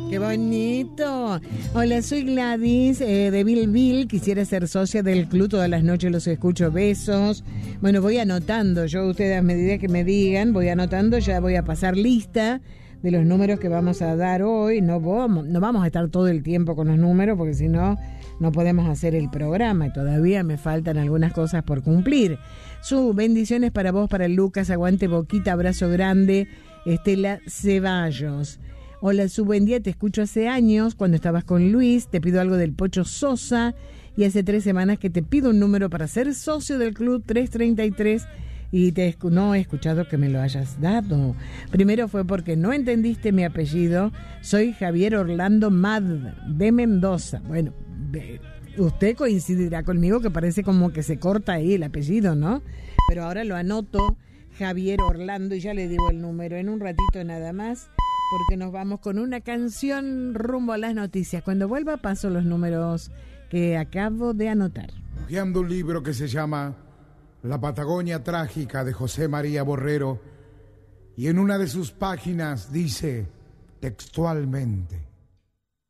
¡Qué bonito! Hola, soy Gladys de Bill. Quisiera ser socia del club. Todas las noches los escucho. Besos. Bueno, voy anotando. Yo, ustedes a medida que me digan, voy anotando. Ya voy a pasar lista de los números que vamos a dar hoy. No vamos a estar todo el tiempo con los números porque si no, no podemos hacer el programa. Y todavía me faltan algunas cosas por cumplir. Bendiciones para vos, para Lucas. Aguante Boquita. Abrazo grande. Estela Ceballos. Hola, buen día, te escucho hace años, cuando estabas con Luis, te pido algo del Pocho Sosa, y hace 3 semanas que te pido un número para ser socio del club 333, y no he escuchado que me lo hayas dado. Primero fue porque no entendiste mi apellido, soy Javier Orlando Mad, de Mendoza. Bueno, usted coincidirá conmigo que parece como que se corta ahí el apellido, ¿no? Pero ahora lo anoto, Javier Orlando, y ya le digo el número en un ratito nada más, porque nos vamos con una canción rumbo a las noticias. Cuando vuelva paso los números que acabo de anotar. Hojeando un libro que se llama La Patagonia Trágica de José María Borrero, y en una de sus páginas dice textualmente: